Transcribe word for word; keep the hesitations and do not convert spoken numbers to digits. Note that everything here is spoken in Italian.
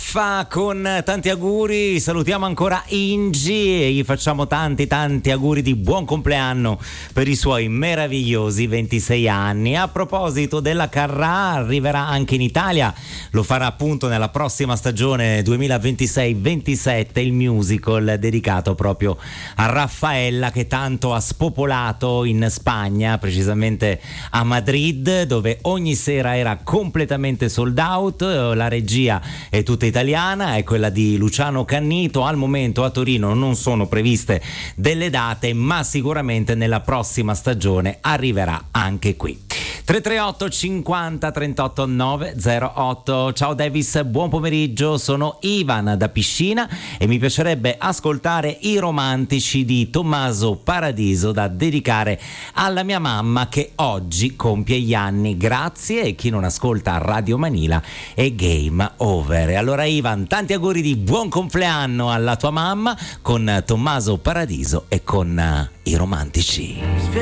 Raffa con tanti auguri, salutiamo ancora Ingi e gli facciamo tanti tanti auguri di buon compleanno per i suoi meravigliosi ventisei anni. A proposito della Carrà, arriverà anche in Italia, lo farà appunto nella prossima stagione duemilaventisei ventisette, il musical dedicato proprio a Raffaella, che tanto ha spopolato in Spagna, precisamente a Madrid, dove ogni sera era completamente sold out. La regia è tutta italiana, è quella di Luciano Cannito. Al momento a Torino non sono previste delle date, ma sicuramente nella prossima stagione arriverà anche qui. tre tre otto cinquanta trentotto novecentotto. Ciao Davis, buon pomeriggio, sono Ivan da Piscina e mi piacerebbe ascoltare I Romantici di Tommaso Paradiso da dedicare alla mia mamma che oggi compie gli anni. Grazie, e chi non ascolta Radio Manila è game over. E allora Ivan, tanti auguri di buon compleanno alla tua mamma con Tommaso Paradiso e con uh, I Romantici.